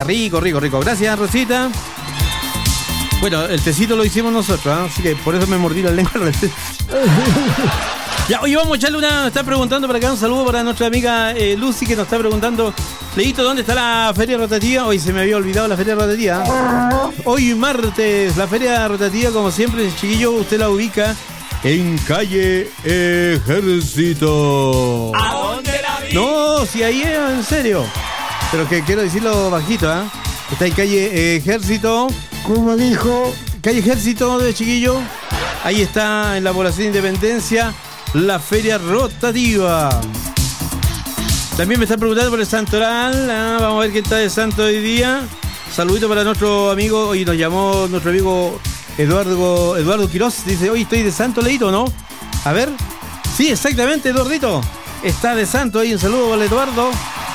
rico. Gracias, Rosita. Bueno, el tecito lo hicimos nosotros, ¿eh? Así que por eso me mordí la lengua. Ya, hoy vamos a echarle está preguntando para acá un saludo para nuestra amiga Lucy, que nos está preguntando, Leito, ¿dónde está la feria rotativa? Hoy se me había olvidado la feria rotativa. Hoy martes, la feria rotativa, como siempre, chiquillo, usted la ubica en calle Ejército. ¿A dónde la vi? No, si ahí es, en serio. Pero que quiero decirlo bajito, ¿ah? Está en calle Ejército. ¿Cómo dijo? Calle Ejército de chiquillo. Ahí está en la población de Independencia la feria rotativa. También me están preguntando por el santoral. Vamos a ver quién está de santo hoy día. Saludito para nuestro amigo. Hoy nos llamó nuestro amigo Eduardo Quiroz. Dice, hoy estoy de santo, Leito, ¿no? A ver. Sí, exactamente, Eduardito. Está de santo ahí. Un saludo para Eduardo,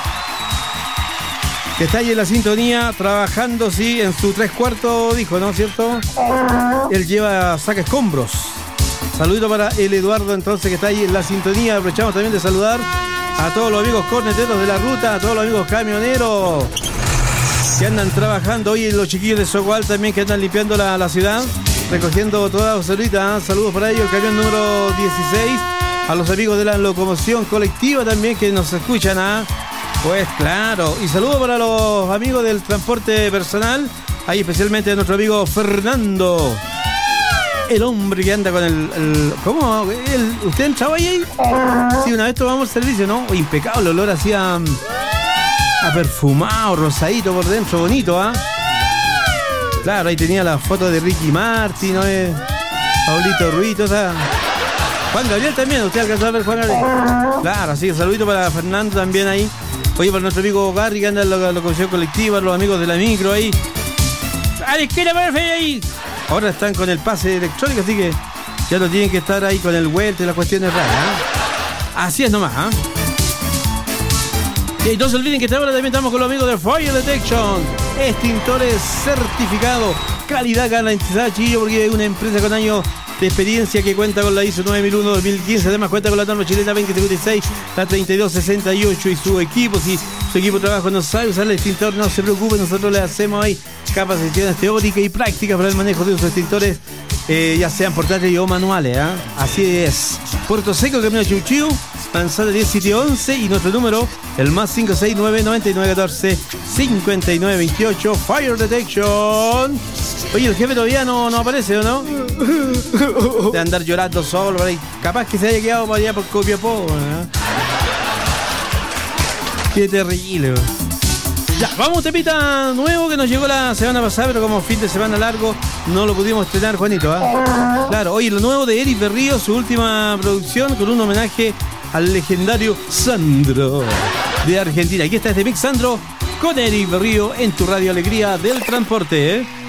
que está ahí en la sintonía, trabajando, sí, en su 3/4, dijo, ¿no? ¿Cierto? Él saca escombros. Saludito para el Eduardo, entonces, que está ahí en la sintonía. Aprovechamos también de saludar a todos los amigos corneteros de la ruta, a todos los amigos camioneros que andan trabajando hoy, los chiquillos de Socoal también, que andan limpiando la ciudad, recogiendo toda la saludita. Saludos para ellos, el camión número 16, a los amigos de la locomoción colectiva también que nos escuchan, Pues claro, y saludos para los amigos del transporte personal, ahí especialmente a nuestro amigo Fernando, el hombre que anda con ¿cómo? ¿Usted entraba ahí? Sí, una vez tomamos el servicio, ¿no? Impecable, olor así a perfumado, rosadito por dentro, bonito, Claro, ahí tenía la foto de Ricky Martin, ¿no? Paulito Ruiz, o sea... Juan Gabriel también, ¿usted alcanzó a ver Juan Gabriel? Claro, así que saludito para Fernando también ahí. Oye, para nuestro amigo Gary, que anda en la locomoción colectiva, los amigos de la micro ahí. ¡A la izquierda, perfecto ahí! Ahora están con el pase electrónico, así que ya no tienen que estar ahí con el vuelto y las cuestiones raras, Así es nomás, Y no se olviden que ahora también estamos con los amigos de Fire Detection. Extintores certificado, calidad garantizada, chillo, porque es una empresa con años de experiencia que cuenta con la ISO 9001-2015, además cuenta con la norma chilena 2056, la 3268 y su equipo. Si su equipo de trabajo no sabe usar el extintor, no se preocupe, nosotros le hacemos ahí capacitaciones teóricas y prácticas para el manejo de sus extintores, ya sean portátiles o manuales, Así es. Puerto Seco, Camino Chuchiu, Manzana 10, sitio 11, y nuestro número, el más 569-9914-5928, Fire Detection. Oye, el jefe todavía no aparece, ¿o no? De andar llorando solo por ahí. Capaz que se haya quedado para allá por Copiapó, Qué terrible, Ya, vamos a un temita nuevo que nos llegó la semana pasada, pero como fin de semana largo no lo pudimos estrenar, Juanito, Claro, oye, lo nuevo de Eric Berrío, su última producción, con un homenaje al legendario Sandro de Argentina. Aquí está este mix, Sandro, con Eric Berrío en tu Radio Alegría del Transporte,